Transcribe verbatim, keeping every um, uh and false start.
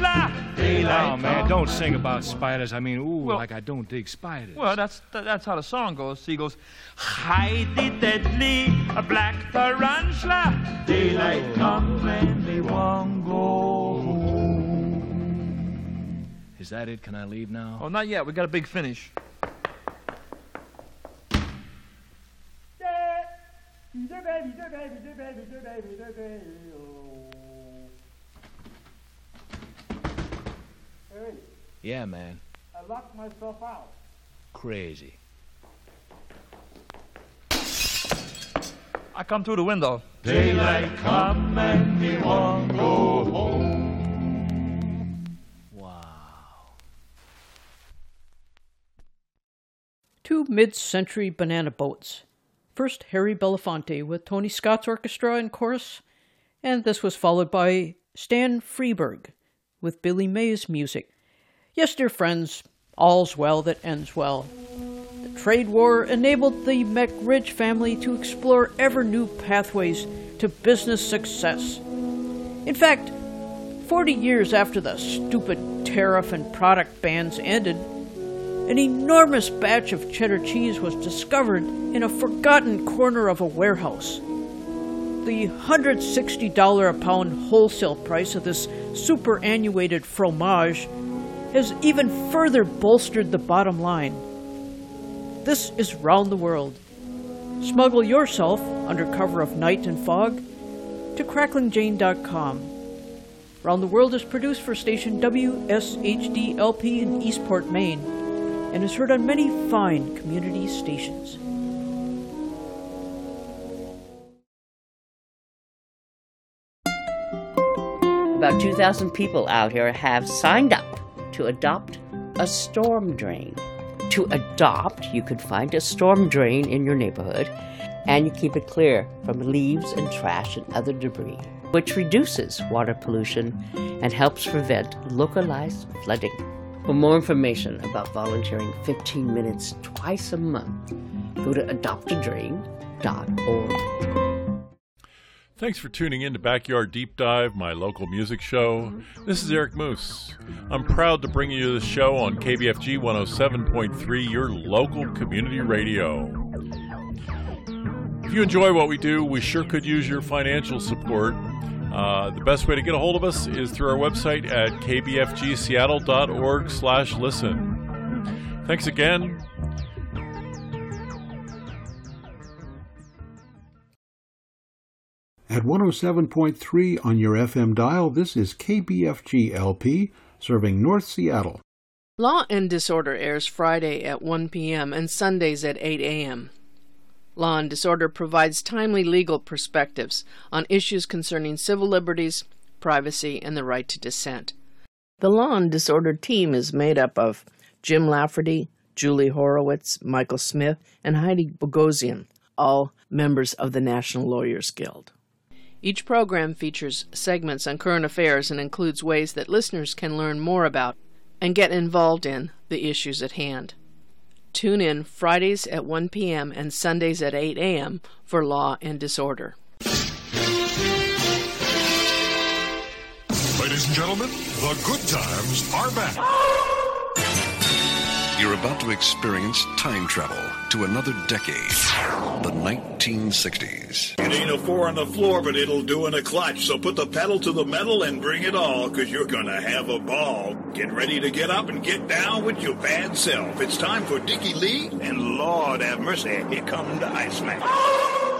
tarantula. Daylight Oh, man, don't sing about spiders. I mean, ooh, well, like I don't dig spiders. Well, that's that's how the song goes. He goes, hide the deadly a black tarantula. Daylight come and they won't go home. Is that it? Can I leave now? Oh, not yet. We got a big finish. Yeah, man. I locked myself out. Crazy. I come through the window. Daylight come and we won't go home. Wow. Two mid-century banana boats. First, Harry Belafonte with Tony Scott's orchestra and chorus, and this was followed by Stan Freberg with Billy May's music. Yes, dear friends, all's well that ends well. The trade war enabled the McRidge family to explore ever new pathways to business success. In fact, forty years after the stupid tariff and product bans ended, an enormous batch of cheddar cheese was discovered in a forgotten corner of a warehouse. The one hundred sixty dollars a pound wholesale price of this superannuated fromage has even further bolstered the bottom line. This is Round the World. Smuggle yourself, under cover of night and fog, to crackling jane dot com. Round the World is produced for station W S H D L P in Eastport, Maine, and is heard on many fine community stations. About two thousand people out here have signed up to adopt a storm drain. To adopt, you could find a storm drain in your neighborhood, and you keep it clear from leaves and trash and other debris, which reduces water pollution and helps prevent localized flooding. For more information about volunteering fifteen minutes twice a month, go to adopt a drain dot org. Thanks for tuning in to Backyard Deep Dive, my local music show. This is Eric Moose. I'm proud to bring you this show on K B F G one oh seven point three, your local community radio. If you enjoy what we do, we sure could use your financial support. Uh, the best way to get a hold of us is through our website at k b f g seattle dot org slash listen. Thanks again. At one oh seven point three on your F M dial, this is K B F G L P, serving North Seattle. Law and Disorder airs Friday at one p.m. and Sundays at eight a.m. Law and Disorder provides timely legal perspectives on issues concerning civil liberties, privacy, and the right to dissent. The Law and Disorder team is made up of Jim Lafferty, Julie Horowitz, Michael Smith, and Heidi Bogosian, all members of the National Lawyers Guild. Each program features segments on current affairs and includes ways that listeners can learn more about and get involved in the issues at hand. Tune in Fridays at one p.m. and Sundays at eight a.m. for Law and Disorder. Ladies and gentlemen, the good times are back. You're about to experience time travel to another decade, the nineteen sixties. It ain't a four on the floor, but it'll do in a clutch. So put the pedal to the metal and bring it all, because you're going to have a ball. Get ready to get up and get down with your bad self. It's time for Dickie Lee, and Lord have mercy, here comes the Iceman.